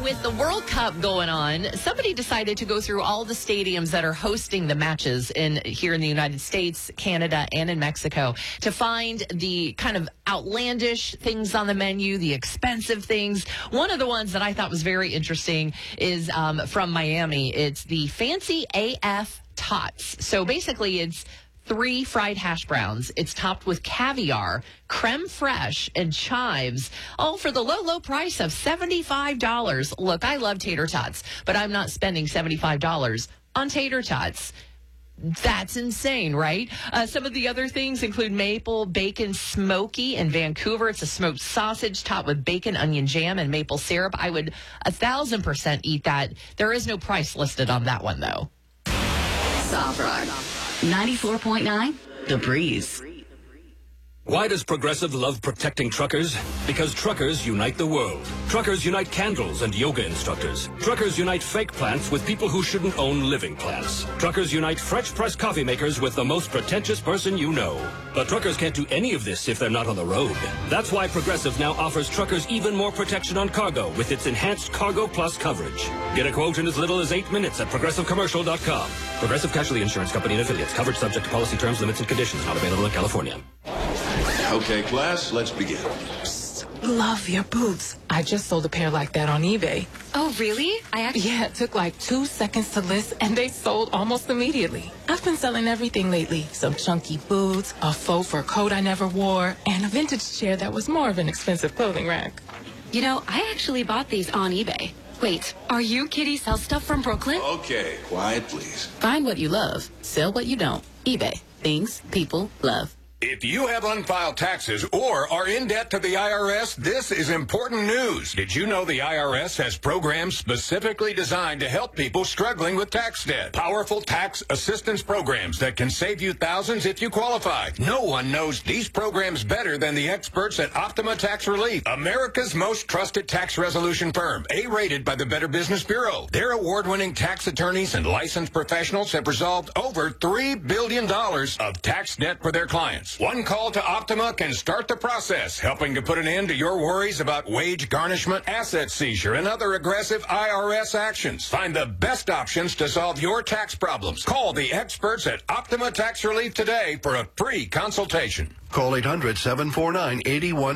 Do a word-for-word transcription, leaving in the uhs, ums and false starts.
with the World Cup going on, somebody decided to go through all the stadiums that are hosting the matches in here in the United States, Canada, and in Mexico to find the kind of outlandish things on the menu, the expensive things. One of the ones that I thought was very interesting is um, from Miami. It's the Fancy A F Tots. So basically it's three fried hash browns. It's topped with caviar, creme fraiche, and chives, all for the low, low price of seventy-five dollars. Look, I love tater tots, but I'm not spending seventy-five dollars on tater tots. That's insane, right? Uh, some of the other things include maple bacon smoky in Vancouver. It's a smoked sausage topped with bacon, onion jam, and maple syrup. I would a thousand percent eat that. There is no price listed on that one, though. Soft Rock ninety-four point nine, The Breeze. Why does Progressive love protecting truckers? Because truckers unite the world. Truckers unite candles and yoga instructors. Truckers unite fake plants with people who shouldn't own living plants. Truckers unite French press coffee makers with the most pretentious person you know. But truckers can't do any of this if they're not on the road. That's why Progressive now offers truckers even more protection on cargo with its enhanced Cargo Plus coverage. Get a quote in as little as eight minutes at progressive commercial dot com. Progressive Casualty Insurance Company and Affiliates. Coverage subject to policy terms, limits, and conditions. Not available in California. Okay, class, let's begin. Psst, love your boots. I just sold a pair like that on eBay. Oh, really? I actually... Yeah, it took like two seconds to list, and they sold almost immediately. I've been selling everything lately. Some chunky boots, a faux fur coat I never wore, and a vintage chair that was more of an expensive clothing rack. You know, I actually bought these on eBay. Wait, are you Kitty Sell Stuff from Brooklyn? Okay, quiet, please. Find what you love. Sell what you don't. eBay. Things people love. If you have unfiled taxes or are in debt to the I R S, this is important news. Did you know the I R S has programs specifically designed to help people struggling with tax debt? Powerful tax assistance programs that can save you thousands if you qualify. No one knows these programs better than the experts at Optima Tax Relief, America's most trusted tax resolution firm, A-rated by the Better Business Bureau. Their award-winning tax attorneys and licensed professionals have resolved over three billion dollars of tax debt for their clients. One call to Optima can start the process, helping to put an end to your worries about wage garnishment, asset seizure, and other aggressive I R S actions. Find the best options to solve your tax problems. Call the experts at Optima Tax Relief today for a free consultation. Call eight hundred, seven four nine, eight one